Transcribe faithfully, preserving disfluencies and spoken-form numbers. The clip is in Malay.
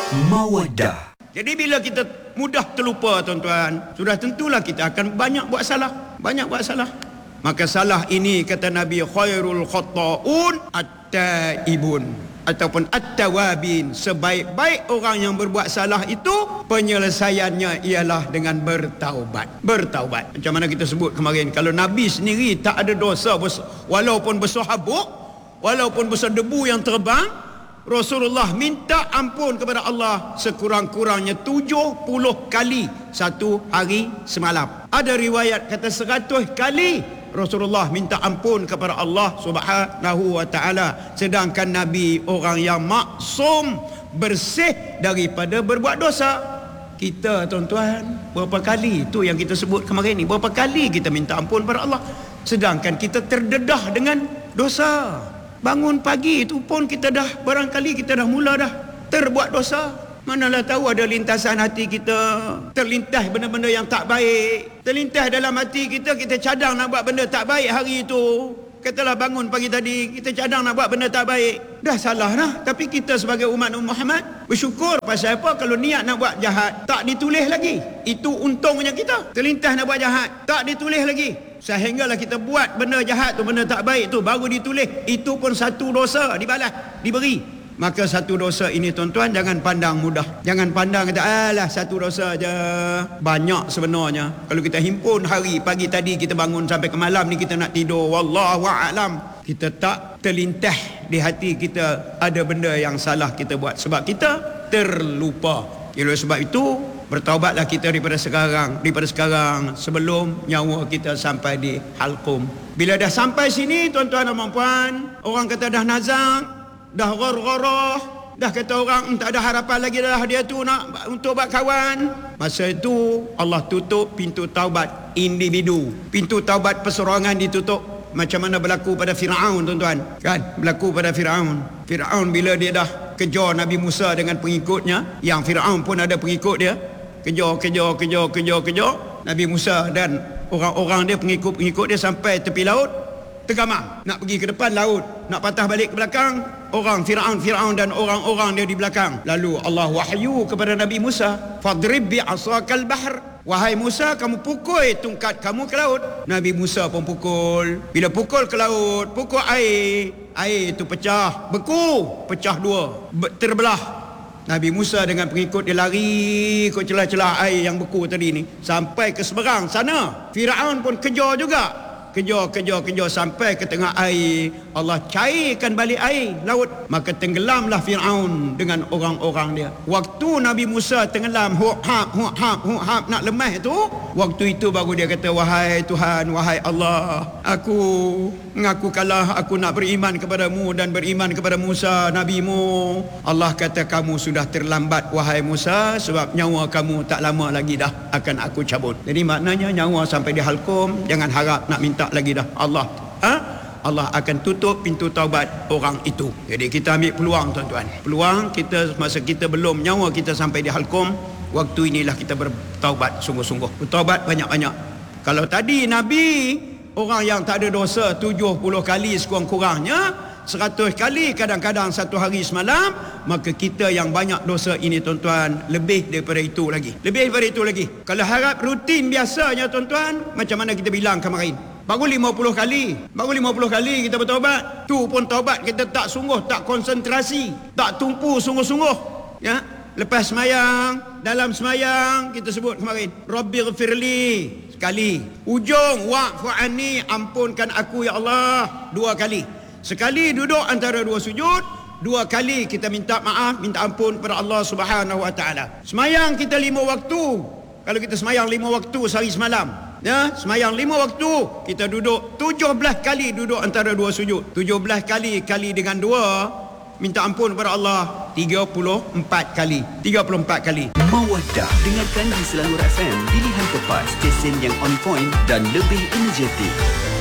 Mawaddah. Jadi bila kita mudah terlupa tuan-tuan, sudah tentulah kita akan banyak buat salah. Banyak buat salah. Maka salah ini kata Nabi, khairul khata'un at-taibun ataupun at-tawabin. Sebaik-baik orang yang berbuat salah itu penyelesaiannya ialah dengan bertaubat. Bertaubat. Macam mana kita sebut kemarin, kalau Nabi sendiri tak ada dosa besar, walaupun besar habuk, walaupun besar debu yang terbang, Rasulullah minta ampun kepada Allah sekurang-kurangnya tujuh puluh kali satu hari semalam. Ada riwayat kata seratus kali Rasulullah minta ampun kepada Allah Subhanahu wa taala, sedangkan Nabi orang yang maksum, bersih daripada berbuat dosa. Kita tuan-tuan, berapa kali tu yang kita sebut kemarin ni, berapa kali kita minta ampun kepada Allah sedangkan kita terdedah dengan dosa. Bangun pagi itu pun kita dah, barangkali kita dah mula dah terbuat dosa. Manalah tahu ada lintasan hati kita, terlintas benda-benda yang tak baik. Terlintas dalam hati kita, kita cadang nak buat benda tak baik hari itu. Katalah bangun pagi tadi, kita cadang nak buat benda tak baik. Dah salah dah. Tapi kita sebagai umat Muhammad bersyukur. Pasal apa? Kalau niat nak buat jahat, tak ditulis lagi. Itu untungnya kita. Terlintas nak buat jahat, tak ditulis lagi. Sehinggalah kita buat benda jahat tu, benda tak baik tu, baru ditulis. Itu pun satu dosa dibalas, diberi. Maka satu dosa ini tuan-tuan jangan pandang mudah. Jangan pandang kata alah satu dosa aja. Banyak sebenarnya. Kalau kita himpun hari, pagi tadi kita bangun sampai ke malam ni kita nak tidur, wallahu a'lam, kita tak terlintas di hati kita ada benda yang salah kita buat sebab kita terlupa. Oleh sebab itu bertaubatlah kita daripada sekarang, daripada sekarang sebelum nyawa kita sampai di halqum. Bila dah sampai sini tuan-tuan dan puan-puan, orang kata dah nazak, dah gor-goroh, dah kata orang tak ada harapan lagi dah dia tu nak untuk buat kawan. Masa itu Allah tutup pintu taubat individu. Pintu taubat perseorangan ditutup. Macam mana berlaku pada Firaun tuan-tuan, kan? Berlaku pada Firaun. Firaun bila dia dah kejar Nabi Musa dengan pengikutnya, yang Firaun pun ada pengikut dia, kejar kejar kejar kejar kejar Nabi Musa dan orang-orang dia, pengikut-pengikut dia sampai tepi laut, tergamam nak pergi ke depan laut, nak patah balik ke belakang, orang Firaun Firaun dan orang-orang dia di belakang. Lalu Allah wahyu kepada Nabi Musa, fadrib bi asakal bahr, wahai Musa, kamu pukul tungkat kamu ke laut. Nabi Musa pun pukul. Bila pukul ke laut, pukul air, air itu pecah, beku, pecah dua, terbelah. Nabi Musa dengan pengikut dia lari ke celah-celah air yang beku tadi ni sampai ke seberang sana. Firaun pun kejar juga, kejar kejar kejar sampai ke tengah air. Allah cairkan balik air laut, maka tenggelamlah Firaun dengan orang-orang dia. Waktu Nabi Musa tenggelam, huhab huhab huhab nak lemah tu, waktu itu baru dia kata, wahai Tuhan, wahai Allah, aku mengaku kalah, aku nak beriman kepadamu dan beriman kepada Musa nabimu. Allah kata, kamu sudah terlambat wahai Musa, sebab nyawa kamu tak lama lagi dah akan aku cabut. Jadi maknanya nyawa sampai di halqum, jangan harap nak minta lagi dah. Allah ha? Allah akan tutup pintu taubat orang itu. Jadi kita ambil peluang tuan-tuan. Peluang kita masa kita belum, nyawa kita sampai di halqum, waktu inilah kita bertaubat sungguh-sungguh. Bertaubat banyak-banyak. Kalau tadi Nabi orang yang tak ada dosa tujuh puluh kali sekurang-kurangnya, seratus kali kadang-kadang satu hari semalam, maka kita yang banyak dosa ini tuan-tuan, lebih daripada itu lagi. Lebih daripada itu lagi. Kalau harap rutin biasanya tuan-tuan, macam mana kita bilang kemarin, baru lima puluh kali, baru lima puluh kali kita bertaubat. Tu pun taubat kita tak sungguh, tak konsentrasi, tak tumpu sungguh-sungguh. Ya, lepas semayang, dalam semayang kita sebut kemarin, Rabbighfirli sekali, ujung wa'fu anni, ampunkan aku ya Allah, dua kali. Sekali duduk antara dua sujud, dua kali kita minta maaf, minta ampun kepada Allah Subhanahu wa taala. Semayang kita lima waktu. Kalau kita semayang lima waktu sehari semalam, ya, semayang lima waktu, kita duduk tujuh belas kali duduk antara dua sujud. tujuh belas kali kali dengan dua, minta ampun kepada Allah tiga puluh empat kali. tiga puluh empat kali. Mawaddah, dengarkan di Selangor F M, pilihan tepat, stesen yang on point dan lebih energetik.